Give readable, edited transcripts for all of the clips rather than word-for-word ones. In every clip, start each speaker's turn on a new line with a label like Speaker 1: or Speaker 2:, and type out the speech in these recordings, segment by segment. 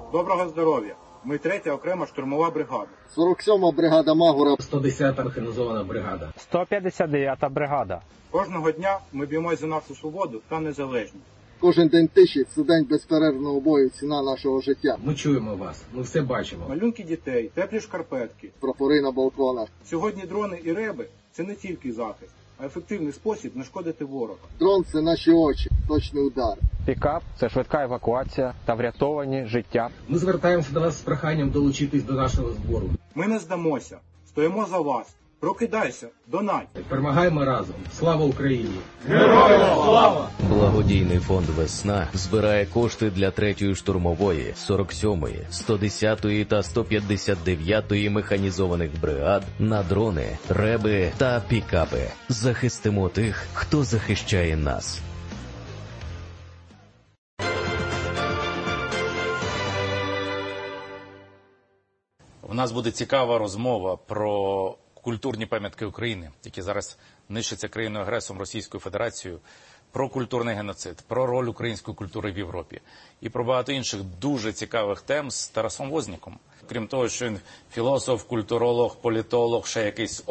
Speaker 1: Доброго здоров'я! Ми 3-я окрема штурмова бригада.
Speaker 2: 47-ма бригада Магура.
Speaker 3: 110-та механізована бригада.
Speaker 4: 159-та бригада.
Speaker 1: Кожного дня ми б'ємось за нашу свободу та незалежність.
Speaker 2: Кожен день тиші – це день безперервного бою, ціна нашого життя.
Speaker 3: Ми чуємо вас, ми все бачимо.
Speaker 1: Малюнки дітей, теплі шкарпетки.
Speaker 2: Прапори на балконах.
Speaker 1: Сьогодні дрони і реби – це не тільки захист, а ефективний спосіб нашкодити ворога.
Speaker 2: Дрон – це наші очі, точний удар.
Speaker 4: Пікап – це швидка евакуація та врятовані життя.
Speaker 3: Ми звертаємося до вас з проханням долучитись до нашого збору.
Speaker 1: Ми не здамося, стоїмо за вас. Прокидайся, донать.
Speaker 3: Перемагаємо разом. Слава Україні!
Speaker 1: Героям слава!
Speaker 5: Благодійний фонд «Весна» збирає кошти для 3-ї штурмової, 47-ї, 110-ї та 159-ї механізованих бригад на дрони, реби та пікапи. Захистимо тих, хто захищає нас.
Speaker 6: У нас буде цікава розмова про культурні пам'ятки України, які зараз нищаться країною-агресором Російською Федерацією, про культурний геноцид, про роль української культури в Європі і про багато інших дуже цікавих тем з Тарасом Возняком. Крім того, що він філософ, культуролог, політолог, ще якийсь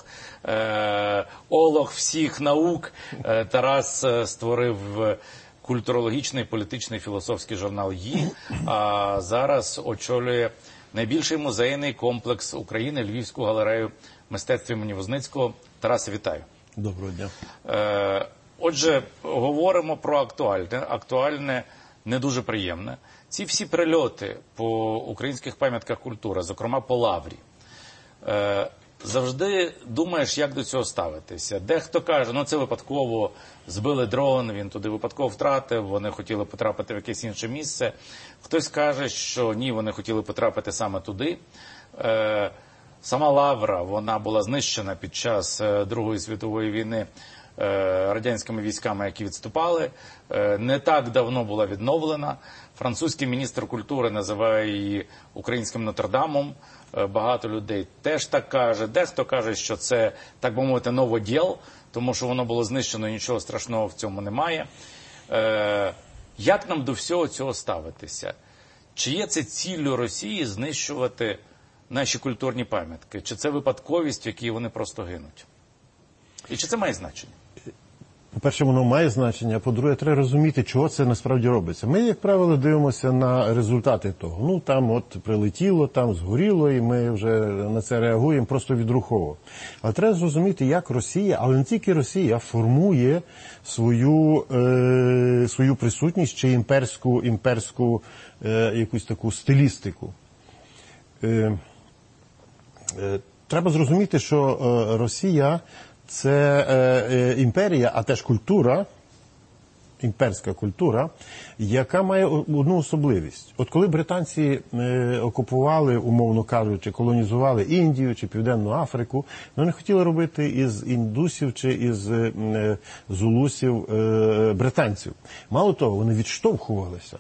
Speaker 6: олог всіх наук, Тарас створив культурологічний, політичний, філософський журнал «Ї», а зараз очолює найбільший музейний комплекс України – Львівську галерею мистецтв імені Возницького. Тарасе, вітаю.
Speaker 7: Доброго дня.
Speaker 6: Отже, говоримо про актуальне, не дуже приємне. Ці всі прильоти по українських пам'ятках культури, зокрема по Лаврі, завжди думаєш, як до цього ставитися. Дехто каже, це випадково, збили дрон, він туди випадково втратив, вони хотіли потрапити в якесь інше місце. Хтось каже, що ні, вони хотіли потрапити саме туди. Сама Лавра, вона була знищена під час Другої світової війни радянськими військами, які відступали. Не так давно була відновлена. Французький міністр культури називає її українським Нотр-Дамом. Багато людей теж так каже. Дехто каже, що це, так би мовити, новоділ, тому що воно було знищено, нічого страшного в цьому немає. Як нам до всього цього ставитися? Чи є це ціллю Росії знищувати наші культурні пам'ятки? Чи це випадковість, в якій вони просто гинуть? І чи це має значення?
Speaker 7: По-перше, воно має значення, а по-друге, треба розуміти, чого це насправді робиться. Ми, як правило, дивимося на результати того. Там от прилетіло, там згоріло, і ми вже на це реагуємо просто відрухово. Але треба зрозуміти, як Росія, але не тільки Росія, формує свою присутність чи імперську якусь таку стилістику. Треба зрозуміти, що Росія – це імперія, а теж культура, імперська культура, яка має одну особливість. От коли британці окупували, умовно кажучи, колонізували Індію чи Південну Африку, вони хотіли робити із індусів чи із зулусів британців. Мало того, вони відштовхувалися.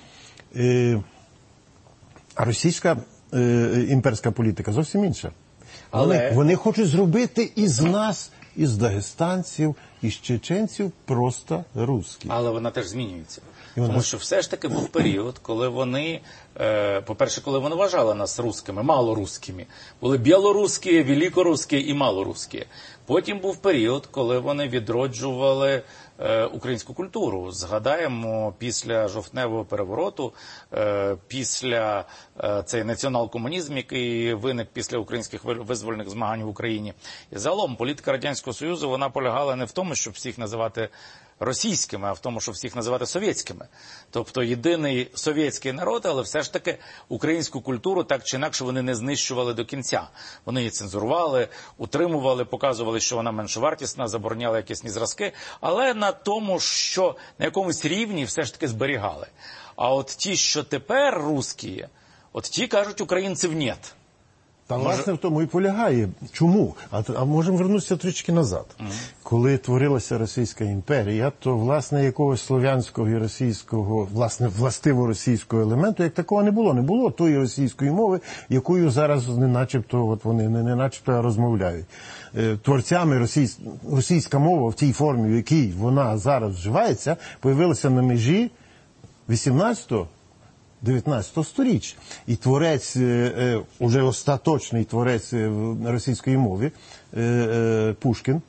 Speaker 7: А російська імперська політика зовсім інша. Вони хочуть зробити із нас, із дагестанців, із чеченців просто русські.
Speaker 6: Але вона теж змінюється. Тому що все ж таки був період, коли вони, по-перше, коли вони вважали нас русскими, малорусскими. Були білорусські, великорусські і малорусські. Потім був період, коли вони відроджували українську культуру. Згадаємо, після жовтневого перевороту, після цей націонал-комунізм, який виник після українських визвольних змагань в Україні. І загалом політика Радянського Союзу, вона полягала не в тому, щоб всіх називати російськими, а в тому, щоб всіх називати совєтськими. Тобто єдиний совєтський народ, але все ж таки українську культуру так чи інакше вони не знищували до кінця. Вони її цензурували, утримували, показували, що вона меншовартісна, забороняли якісь зразки, але на тому, що на якомусь рівні все ж таки зберігали. А от ті, що тепер русські, от ті кажуть, українців нет.
Speaker 7: Та, власне, в тому і полягає. Чому? А можемо вернутися трішки назад. Коли творилася Російська імперія, то, власне, якогось слов'янського і російського, власне, властиво російського елементу, як такого не було. Не було тої російської мови, якою зараз не начебто розмовляють. Творцями російська мова в тій формі, в якій вона зараз вживається, появилася на межі 18-го 19 сторіччя. І творець, уже остаточний творець на російської мові, Пушкін,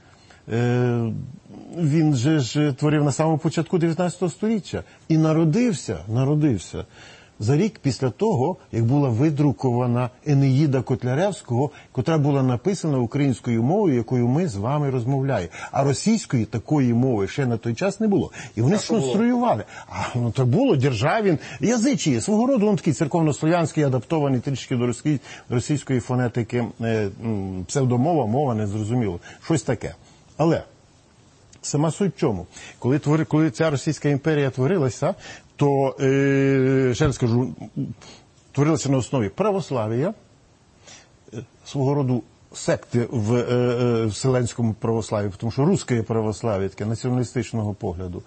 Speaker 7: він же ж творив на самому початку 19 сторіччя. І народився за рік після того, як була видрукована Енеїда Котляревського, котра була написана українською мовою, якою ми з вами розмовляємо. А російської такої мови ще на той час не було. І вони сконструювали. То було Державін, язичі, свого роду він такий церковнослов'янський, адаптований трішки до російської фонетики, псевдомова, мова, незрозуміло. Щось таке. Але сама суть в чому? Коли ця Російська імперія творилася, то, ще раз скажу, творилася на основі православ'я, свого роду секти в вселенському православ'ї, тому що русське православ'я, таке націоналістичного погляду.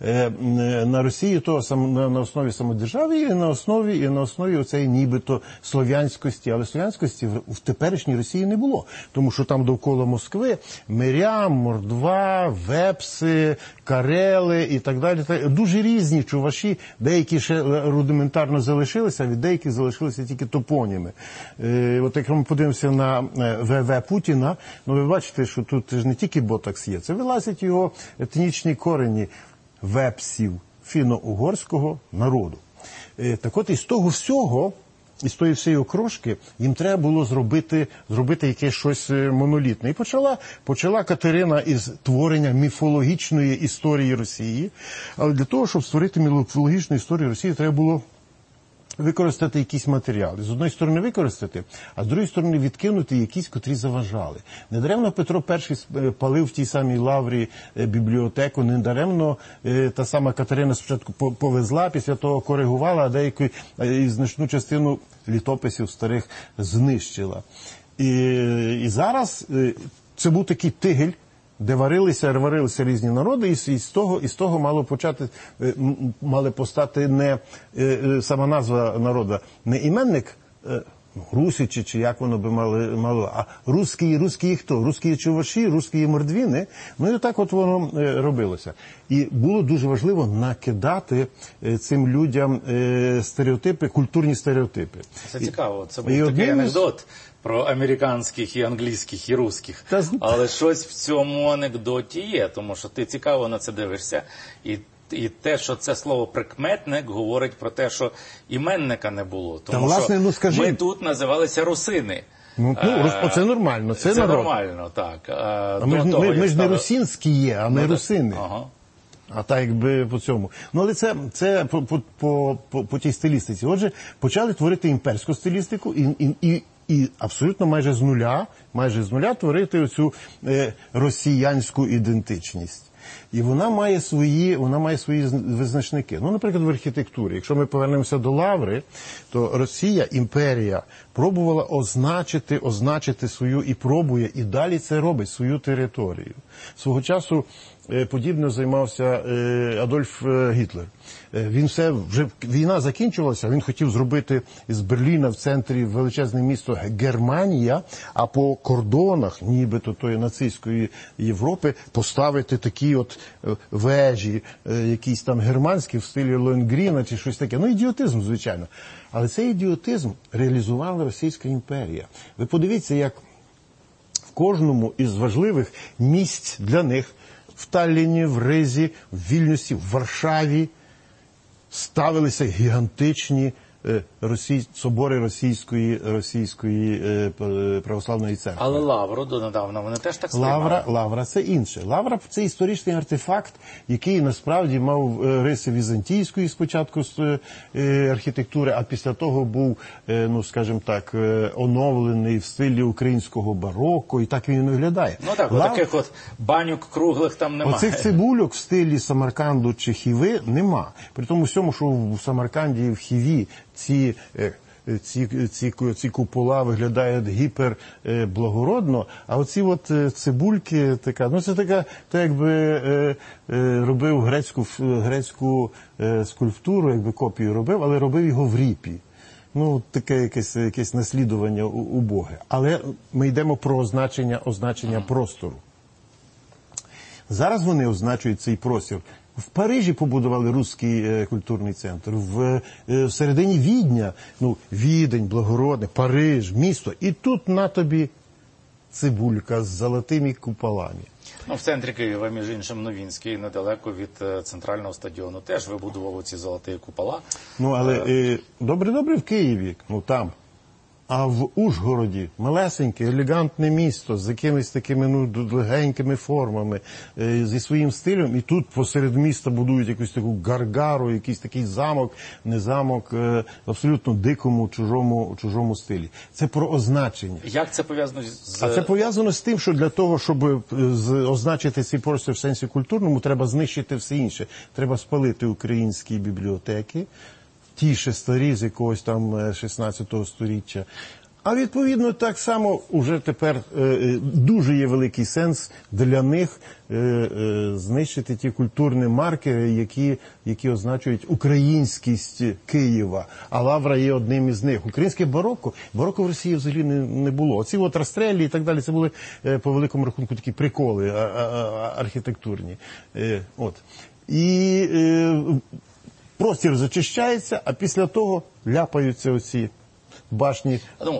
Speaker 7: На Росії то на основі самодержав'я і на основі оцеї нібито слов'янськості. Але слов'янськості в теперішній Росії не було, тому що там довкола Москви Мирям, Мордва, Вепси, Карели і так далі. Дуже різні чуваші, деякі ще рудиментарно залишилися, а від деяких залишилися тільки топоніми. От як ми подивимося на ВВ Путіна, ви бачите, що тут ж не тільки ботокс є, це вилазять його етнічні корені вепсів фіно-угорського народу. Так от із того всього, із тої всієї окрошки, їм треба було зробити якесь щось монолітне. І почала Катерина із творення міфологічної історії Росії. Але для того, щоб створити міфологічну історію Росії, треба було використати якісь матеріали. З одної сторони використати, а з другої сторони відкинути якісь, котрі заважали. Недаремно Петро І палив в тій самій Лаврі бібліотеку, недаремно та сама Катерина спочатку повезла, після того коригувала, а деяку і значну частину літописів старих знищила. І зараз це був такий тигель, де варилися різні народи, і з того мали постати не сама назва народу, не іменник Русичі, чи як воно би мало, а русські хто? Русські чуваші, русські мордвіни. Ну і так от воно робилося. І було дуже важливо накидати цим людям стереотипи, культурні стереотипи.
Speaker 6: Це цікаво, це був такий анекдот про американських і англійських і русських. Але щось в цьому анекдоті є, тому що ти цікаво на це дивишся. І те, що це слово «прикметник» говорить про те, що іменника не було. Тому власне, що ми тут називалися русини.
Speaker 7: Це нормально, це народ.
Speaker 6: Нормально, так.
Speaker 7: Ми ж не русинські є, а ми русини. Ага. А так якби по цьому. Але це по тій стилістиці. Отже, почали творити імперську стилістику і абсолютно майже з нуля творити оцю росіянську ідентичність. І вона має свої визначники. Наприклад, в архітектурі. Якщо ми повернемося до Лаври, то Росія, імперія, пробувала означити свою, і пробує, і далі це робить, свою територію. Свого часу подібно займався Адольф Гітлер. Вже війна закінчувалася, він хотів зробити з Берліна в центрі величезне місто Германія, а по кордонах, нібито тої нацистської Європи, поставити такі от вежі, якісь там германські в стилі Лонгріна чи щось таке. Ідіотизм, звичайно. Але цей ідіотизм реалізувала Російська імперія. Ви подивіться, як в кожному із важливих місць для них в Талліні, в Ризі, в Вільнюсі, в Варшаві ставилися гігантичні собори російської православної церкви.
Speaker 6: Але Лавру донедавна вони теж так сприймали?
Speaker 7: Лавра – це інше. Лавра – це історичний артефакт, який насправді мав риси візантійської спочатку архітектури, а після того був, скажімо так, оновлений в стилі українського бароко, і так він виглядає.
Speaker 6: Таких от банюк круглих там немає.
Speaker 7: Оцих цибульок в стилі Самарканду чи Хіви нема. При тому всьому, що в Самарканді і в Хіві ці купола виглядають гіперблагородно, а оці от цибульки, це така, якби робив грецьку скульптуру, якби копію робив, але робив його в ріпі. Таке якесь наслідування убоге. Але ми йдемо про означення простору. Зараз вони означують цей простір В Парижі побудували Руський культурний центр, в середині Відня, Відень, Благородне, Париж, місто. І тут на тобі цибулька з золотими куполами.
Speaker 6: В центрі Києва, між іншим, Новінський, недалеко від центрального стадіону, теж вибудував ці золоті купола.
Speaker 7: Але добре в Києві, там. А в Ужгороді малесеньке, елегантне місто з якимись такими легенькими формами, зі своїм стилем. І тут посеред міста будують якусь таку гаргару, якийсь такий замок, не замок, абсолютно дикому, чужому стилі. Це про означення.
Speaker 6: Як це пов'язано з...
Speaker 7: А це пов'язано з тим, що для того, щоб означити цей простір в сенсі культурному, треба знищити все інше. Треба спалити українські бібліотеки, ті ще старі, з якогось там 16 століття. А відповідно так само уже тепер дуже є великий сенс для них знищити ті культурні маркери, які означують українськість Києва. А Лавра є одним із них. Українське бароко в Росії взагалі не було. Оці от Растреллі і так далі, це були по великому рахунку такі приколи архітектурні. І простір зачищається, а після того ляпаються оці башні.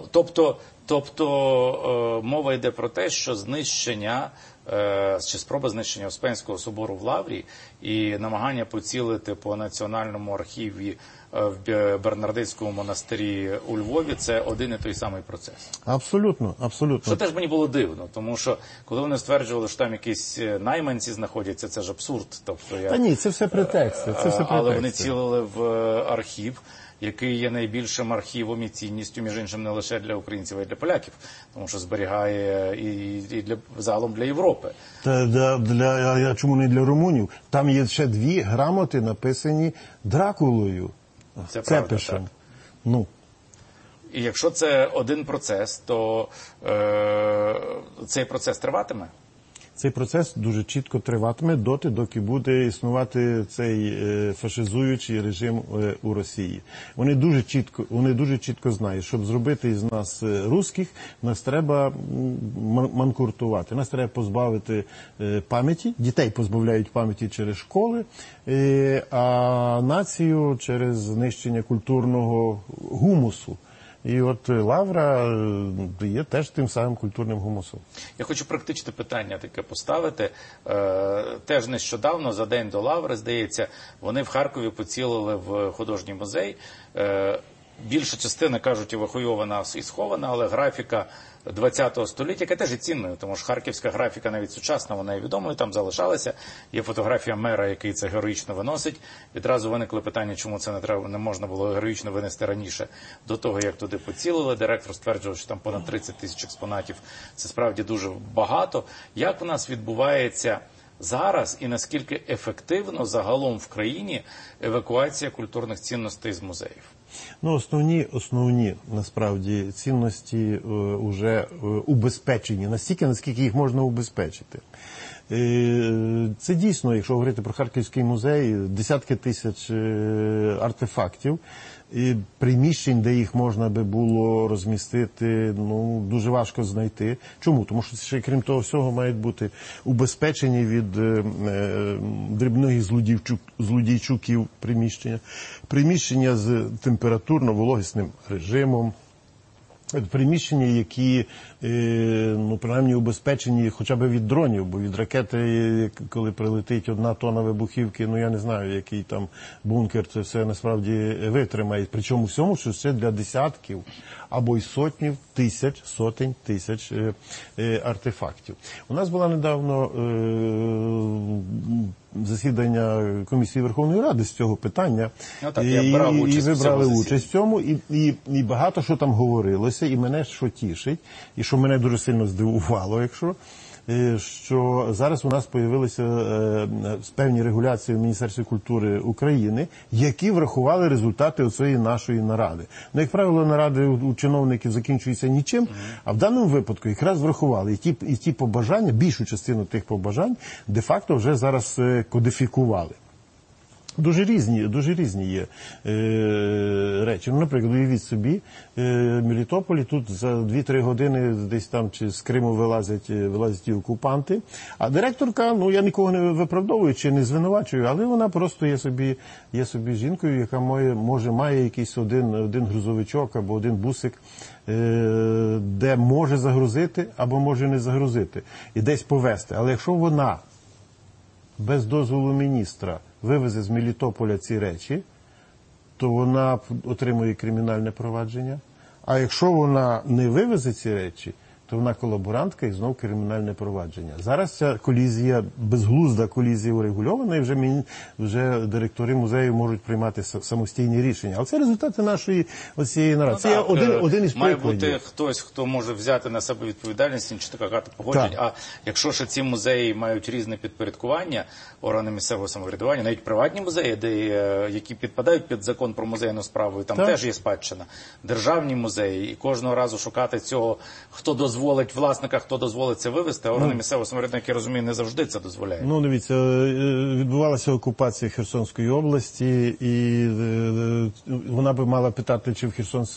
Speaker 6: Тобто мова йде про те, що знищення, чи спроба знищення Успенського собору в Лаврі і намагання поцілити по національному архіві в Бернардинському монастирі у Львові – це один і той самий процес.
Speaker 7: Абсолютно.
Speaker 6: Що теж мені було дивно, тому що коли вони стверджували, що там якісь найманці знаходяться, це ж абсурд.
Speaker 7: Та ні, це все претексти.
Speaker 6: Але вони цілили в архів, який є найбільшим архівом і цінністю, між іншим, не лише для українців, а й для поляків, тому що зберігає і загалом для Європи.
Speaker 7: А чому не для румунів? Там є ще 2 грамоти, написані Дракулою, Цепишем.
Speaker 6: І якщо це один процес, то цей процес триватиме?
Speaker 7: Цей процес дуже чітко триватиме доки буде існувати цей фашизуючий режим у Росії. Вони дуже чітко знають, щоб зробити із нас русських, нас треба манкуртувати, нас треба позбавити пам'яті, дітей позбавляють пам'яті через школи, а націю через знищення культурного гумусу. І от Лавра є теж тим самим культурним гумусом.
Speaker 6: Я хочу практичне питання таке поставити. Теж нещодавно, за день до Лаври, здається, вони в Харкові поцілили в художній музей. Більша частина, кажуть, евакуйована і схована, але графіка 20-го століття, яка теж є цінною, тому що харківська графіка навіть сучасна, вона є відомою, там залишалася. Є фотографія мера, який це героїчно виносить. Відразу виникли питання, чому це не можна було героїчно винести раніше, до того, як туди поцілили. Директор стверджував, що там понад 30 тисяч експонатів. Це справді дуже багато. Як у нас відбувається зараз і наскільки ефективно загалом в країні евакуація культурних цінностей з музеїв?
Speaker 7: Основні, насправді, цінності вже убезпечені, настільки, наскільки їх можна убезпечити. Це дійсно, якщо говорити про Харківський музей, десятки тисяч артефактів, і приміщень, де їх можна би було розмістити, дуже важко знайти. Чому? Тому що ще, крім того всього, мають бути убезпечені від дрібних злодійчуків приміщення з температурно-вологісним режимом, приміщення, які, принаймні, убезпечені хоча б від дронів, бо від ракети, коли прилетить 1 тонна вибухівки, я не знаю, який там бункер це все насправді витримає. Причому всьому, що це для десятків або й сотень тисяч артефактів. У нас була недавно засідання Комісії Верховної Ради з цього питання, і ви брали участь в цьому, і багато що там говорилося, і мене що тішить, і що мене дуже сильно здивувало, що зараз у нас з'явилися певні регуляції в Міністерстві культури України, які врахували результати оцієї нашої наради. Як правило, наради у чиновників закінчуються нічим, а в даному випадку якраз врахували. І ті побажання, більшу частину тих побажань, де-факто вже зараз кодифікували. Дуже різні є речі. Ну, наприклад, уявіть собі, в Мелітополі тут за 2-3 години десь там чи з Криму вилазять ті окупанти. А директорка, ну я нікого не виправдовую чи не звинувачую, але вона просто є собі жінкою, яка має якийсь один грузовичок або один бусик, де може загрузити або може не загрузити. І десь повезти. Але якщо вона без дозволу міністра вивезе з Мелітополя ці речі, то вона отримує кримінальне провадження. А якщо вона не вивезе ці речі, то вона колаборантка і знов кримінальне провадження. Зараз ця колізія, безглузда колізія урегульована, і вже директори музею можуть приймати самостійні рішення. Але це результати нашої оцієї наради. Це один із
Speaker 6: має
Speaker 7: прикладів.
Speaker 6: бути хтось, хто може взяти на себе відповідальність, чи така погоджень. А якщо ще ці музеї мають різне підпорядкування, органи місцевого самоврядування, навіть приватні музеї, які підпадають під закон про музейну справу, і там теж є спадщина. Державні музеї, і кожного разу шукати цього, хто дозволить власника, хто дозволить це вивезти, а органи місцевого самоврядування, як я розумію, не завжди це дозволяють.
Speaker 7: Ну, дивіться, відбувалася окупація Херсонської області, і вона би мала питати, чи в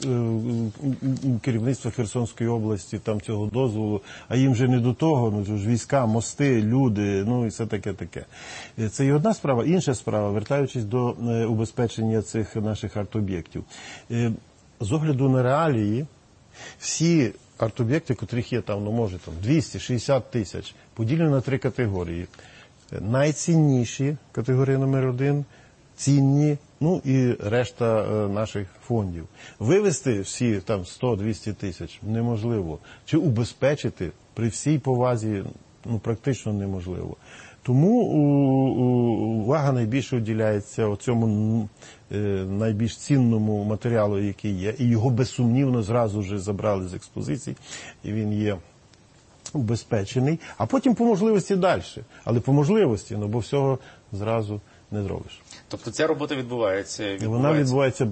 Speaker 7: керівництво Херсонської області там цього дозволу, а їм же не до того, ну ж війська, мости, люди, ну і все таке. Це і одна справа. Інша справа, вертаючись до убезпечення цих наших арт-об'єктів. З огляду на реалії, всі арт-об'єкти, котрих є там, ну може там 260 тисяч, поділені на 3 категорії. Найцінніші, категорія номер 1, цінні, ну і решта наших фондів. Вивести всі там 100-200 тисяч неможливо. Чи убезпечити при всій повазі, ну практично неможливо. Тому увага найбільше уділяється цьому найбільш цінному матеріалу, який є, і його безсумнівно зразу вже забрали з експозицій, і він є убезпечений, а потім по можливості далі. Але по можливості, ну бо всього зразу не зробиш.
Speaker 6: Тобто ця робота відбувається?
Speaker 7: Вона відбувається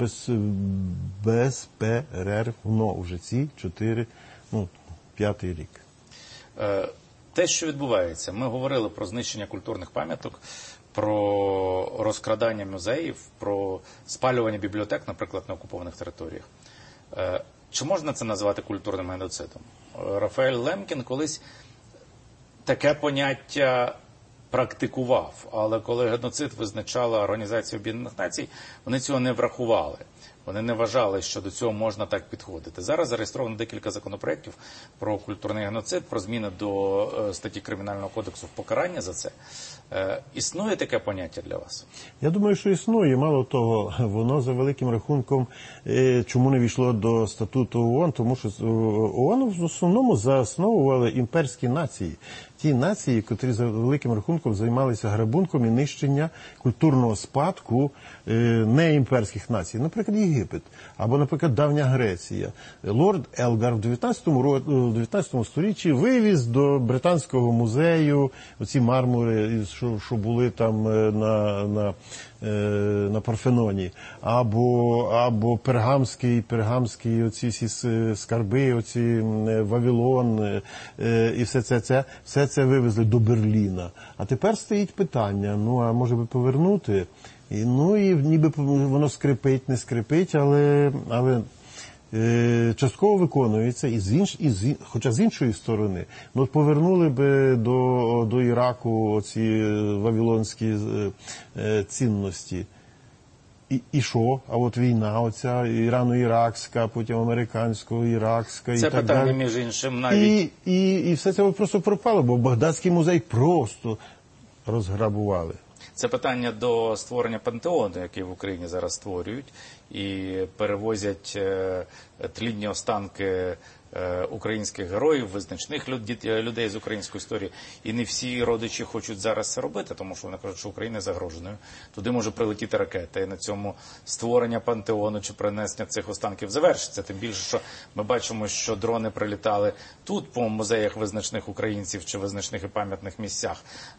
Speaker 7: безперервно вже ці 5-й рік.
Speaker 6: Те, що відбувається, ми говорили про знищення культурних пам'яток, про розкрадання музеїв, про спалювання бібліотек, наприклад, на окупованих територіях. Чи можна це назвати культурним геноцидом? Рафаель Лемкін колись таке поняття практикував, але коли геноцид визначала Організація Об'єднаних Націй, вони цього не врахували. Вони не вважали, що до цього можна так підходити. Зараз зареєстровано декілька законопроєктів про культурний геноцид, про зміни до статті Кримінального кодексу в покарання за це. Існує таке поняття для вас?
Speaker 7: Я думаю, що існує. Мало того, воно за великим рахунком, чому не війшло до статуту ООН, тому що ООН в основному заосновували імперські нації. Ті нації, котрі за великим рахунком займалися грабунком і нищення культурного спадку неімперських націй. Наприклад, Єгипет, або, наприклад, Давня Греція. Лорд Елгар в 19 сторіччі вивіз до Британського музею оці мармури, що були там на Парфеноні, або пергамські оці всі скарби, оці Вавилон, і все це вивезли до Берліна. А тепер стоїть питання, ну а може би повернути? І ніби воно скрипить, не скрипить, але частково виконується, хоча з іншої сторони. Ну, повернули би до Іраку оці вавилонські цінності. І що? А от війна оця, Ірано-Іракська, потім американсько-іракська і так далі.
Speaker 6: Це питання, між іншим, навіть...
Speaker 7: І все це просто пропало, бо Багдадський музей просто розграбували.
Speaker 6: Це питання до створення пантеону, який в Україні зараз створюють, і перевозять тлінні останки українських героїв, визначних людей з української історії. І не всі родичі хочуть зараз це робити, тому що вони кажуть, що Україна загроженою. Туди може прилетіти ракета, і на цьому створення пантеону чи принесення цих останків завершиться. Тим більше, що ми бачимо, що дрони прилітали тут по музеях визначних українців чи визначних і пам'ятних місцях.